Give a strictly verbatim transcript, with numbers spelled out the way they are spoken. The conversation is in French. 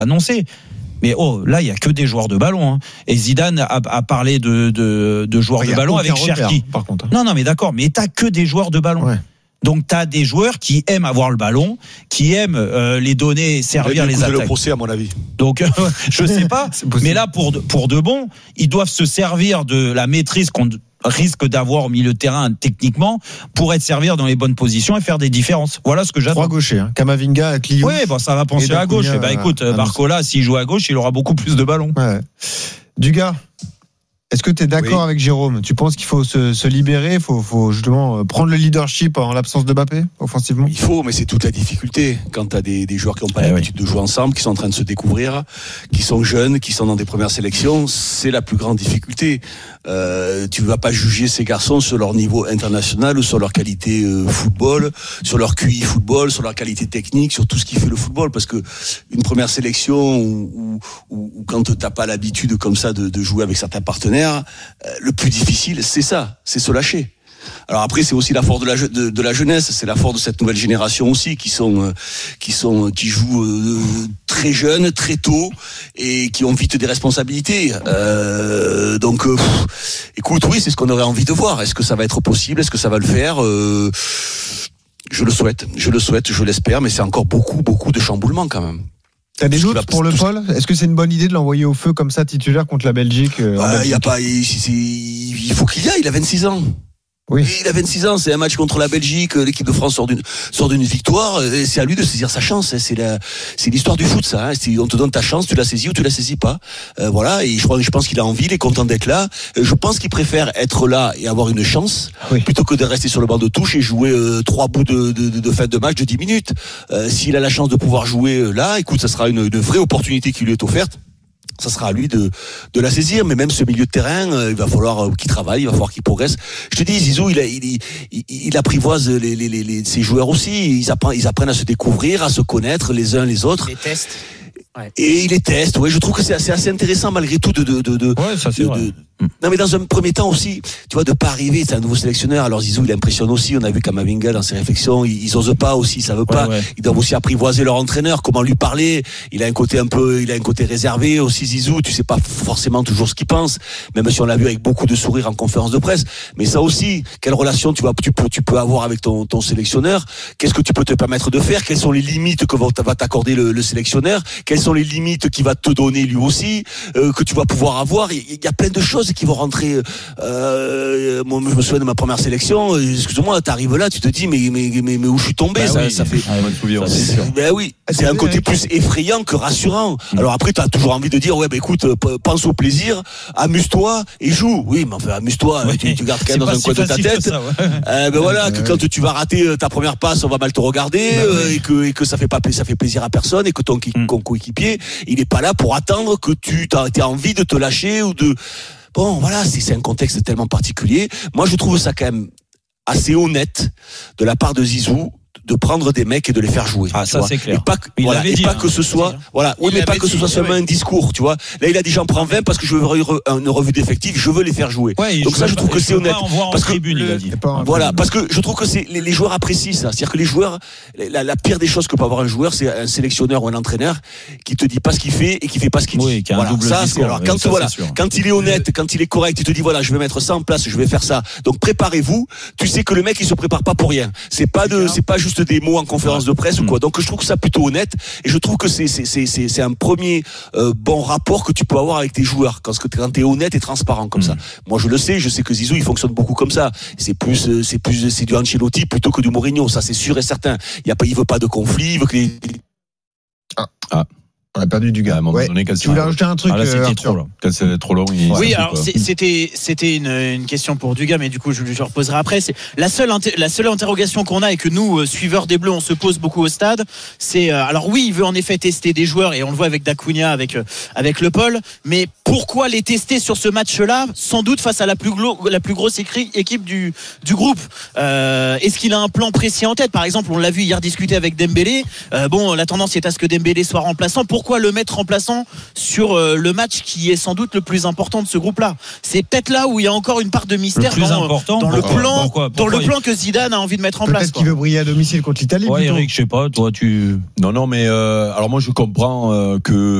annoncé. Mais oh, là, il y a que des joueurs de ballon. Hein. Et Zidane a, a parlé de, de, de joueurs de ballon avec Cherki. Par contre. Non, non, mais d'accord. Mais t'as que des joueurs de ballon. Ouais. Donc t'as des joueurs qui aiment avoir le ballon, qui aiment euh, les donner, servir les attaques. Le procès, à mon avis. Donc je sais pas. Mais là, pour de, pour de bon, ils doivent se servir de la maîtrise qu'on risque d'avoir au milieu de terrain techniquement pour être servir dans les bonnes positions et faire des différences. Voilà ce que j'attends. Trois gauchers, hein. Kamavinga, Clio. Oui, bon, ça va penser à gauche. Eh ben, écoute, euh, Barcola, s'il joue à gauche, il aura beaucoup plus de ballons. Ouais. Dugas, est-ce que tu es d'accord oui. avec Jérôme ? Tu penses qu'il faut se, se libérer, il faut, faut justement prendre le leadership en l'absence de Mbappé, offensivement ? Il faut, mais c'est toute la difficulté. Quand tu as des, des joueurs qui n'ont pas eh l'habitude oui. de jouer ensemble, qui sont en train de se découvrir, qui sont jeunes, qui sont dans des premières sélections, c'est la plus grande difficulté. Euh, tu ne vas pas juger ces garçons sur leur niveau international ou sur leur qualité euh, football, sur leur Q I football, sur leur qualité technique, sur tout ce qui fait le football. Parce que une première sélection où, où, où quand tu n'as pas l'habitude comme ça de, de jouer avec certains partenaires, le plus difficile, c'est ça, c'est se lâcher. Alors après, c'est aussi la force de la, de, de la jeunesse, c'est la force de cette nouvelle génération aussi, qui sont, euh, qui sont, qui jouent euh, très jeunes, très tôt, et qui ont vite des responsabilités. Euh, donc, euh, pff, écoute, oui, c'est ce qu'on aurait envie de voir. Est-ce que ça va être possible ? Est-ce que ça va le faire ? euh, Je le souhaite, je le souhaite, je l'espère, mais c'est encore beaucoup, beaucoup de chamboulements quand même. T'as des doutes pour le Paul ? Est-ce que c'est une bonne idée de l'envoyer au feu comme ça titulaire contre la Belgique ? euh, bah, Belgique. Y a pas, il, c'est, il faut qu'il y aille, il a vingt-six ans. Oui. Il a vingt-six ans, c'est un match contre la Belgique, l'équipe de France sort d'une, sort d'une victoire, et c'est à lui de saisir sa chance, c'est la, c'est l'histoire du foot, ça, hein. Si on te donne ta chance, tu la saisis ou tu la saisis pas. Euh, voilà, et je crois, je pense qu'il a envie, il est content d'être là. Je pense qu'il préfère être là et avoir une chance, oui. plutôt que de rester sur le banc de touche et jouer euh, trois bouts de, de, de, de fin de match de dix minutes. Euh, s'il a la chance de pouvoir jouer là, écoute, ça sera une, une vraie opportunité qui lui est offerte. Ça sera à lui de, de la saisir, mais même ce milieu de terrain, euh, il va falloir euh, qu'il travaille, il va falloir qu'il progresse. Je te dis, Zizou, il, a, il, il, il apprivoise les, les, les, les, ses joueurs aussi. Ils apprennent, ils apprennent à se découvrir, à se connaître les uns les autres. Les tests. Ouais. Et il les teste. Ouais, je trouve que c'est assez, assez intéressant malgré tout de, de, de, de, ouais, ça, c'est de, vrai. de non, mais dans un premier temps aussi, tu vois, de pas arriver, c'est un nouveau sélectionneur. Alors Zizou, il impressionne aussi. On a vu Kamavinga dans ses réflexions, ils, ils osent pas aussi, ça veut pas. Ouais, ouais. Ils doivent aussi apprivoiser leur entraîneur, comment lui parler. Il a un côté un peu, il a un côté réservé aussi, Zizou. Tu sais pas forcément toujours ce qu'il pense, même si on l'a vu avec beaucoup de sourires en conférence de presse. Mais ça aussi, quelle relation tu vois, tu peux, tu peux avoir avec ton, ton sélectionneur? Qu'est-ce que tu peux te permettre de faire? Quelles sont les limites que va t'accorder le, le sélectionneur? Quelles sont les limites qu'il va te donner lui aussi, euh, que tu vas pouvoir avoir? Il y a plein de choses qui vont rentrer. Euh, moi, je me souviens de ma première sélection. Excuse-moi, t'arrives là, tu te dis, mais mais mais, mais où je suis tombé? Bah ça, oui. ça fait. Ah, ça, c'est c'est ben oui, c'est un côté plus effrayant que rassurant. Mmh. Alors après, t'as toujours envie de dire, ouais, ben écoute, pense au plaisir, amuse-toi et joue. Oui, mais enfin, amuse-toi. Oui. Tu, tu gardes quand même dans un coin de ta tête. Ça, ouais. euh, ben voilà, ouais. que quand tu vas rater ta première passe, on va mal te regarder, bah, euh, oui. et que et que ça fait pas ça fait plaisir à personne et que ton, mmh. ton coéquipier, il est pas là pour attendre que tu aies envie de te lâcher ou de. Bon, voilà, c'est, c'est un contexte tellement particulier. Moi, je trouve ça quand même assez honnête de la part de Zizou de prendre des mecs et de les faire jouer. Ah, ça vois. c'est clair. Et pas que, voilà, et dit, pas hein, que ce soit, voilà, oui, mais pas que ce soit seulement un discours, tu vois. Là, il a dit j'en prends vingt parce que je veux une revue d'effectifs, je veux les faire jouer. Ouais, donc ça, je trouve que c'est honnête. Parce que tribune, il a dit. Voilà, parce que je trouve que c'est les, les joueurs apprécient ça. C'est-à-dire que les joueurs, la, la pire des choses que peut avoir un joueur, c'est un sélectionneur ou un entraîneur qui te dit pas ce qu'il fait et qui fait pas ce qu'il dit. Oui, qui a un voilà, double ça, discours. C'est, alors, quand ça, voilà, c'est quand il est honnête, quand il est correct, il te dit voilà, je vais mettre ça en place, je vais faire ça. Donc préparez-vous. Tu sais que le mec, il se prépare pas pour rien. C'est pas de, c'est pas juste des mots en conférence de presse ou quoi. Donc je trouve que ça plutôt honnête et je trouve que c'est c'est c'est c'est, c'est un premier euh, bon rapport que tu peux avoir avec tes joueurs quand quand t'es honnête et transparent comme mmh. ça. Moi je le sais, je sais que Zizou il fonctionne beaucoup comme ça. C'est plus c'est plus c'est du Ancelotti plutôt que du Mourinho, ça c'est sûr et certain. Il y a pas il veut pas de conflit, il veut que les... ah. ah. On a perdu du gars. À un moment ouais. donné, tu voulais rajouter un truc? Ah là, c'était euh, trop long. Quand c'est trop long. Il... Oui, alors c'est, c'était c'était une, une question pour Dugas, mais du coup je je reposerai après. C'est la seule inter, la seule interrogation qu'on a et que nous euh, suiveurs des Bleus on se pose beaucoup au stade. C'est euh, alors oui, il veut en effet tester des joueurs et on le voit avec Dacunia, avec euh, avec Le Paul, mais pourquoi les tester sur ce match-là? Sans doute face à la plus glo- la plus grosse écri- équipe du du groupe. Euh, est-ce qu'il a un plan précis en tête? Par exemple, on l'a vu hier discuter avec Dembélé. Euh, bon, la tendance est à ce que Dembélé soit remplaçant. Pourquoi pourquoi le mettre remplaçant sur euh, le match qui est sans doute le plus important de ce groupe-là. C'est peut-être là où il y a encore une part de mystère le dans, important, dans le pourquoi, plan, pourquoi, pourquoi, dans le il... plan que Zidane a envie de mettre en Peut-être place. Peut-être qu'il veut briller à domicile contre l'Italie. Ouais, plutôt. Eric, je sais pas, toi tu. Non, non, mais euh, alors moi je comprends euh, que